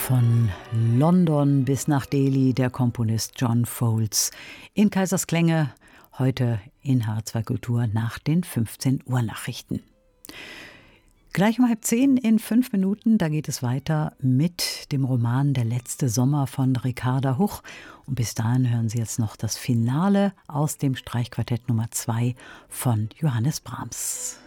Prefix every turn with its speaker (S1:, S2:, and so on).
S1: Von London bis nach Delhi, der Komponist John Foulds. In Kaisersklänge, heute in H2 Kultur nach den 15 Uhr Nachrichten. Gleich um 9:30 in 5 Minuten, da geht es weiter mit dem Roman Der letzte Sommer von Ricarda Huch. Und bis dahin hören Sie jetzt noch das Finale aus dem Streichquartett Nummer 2 von Johannes Brahms.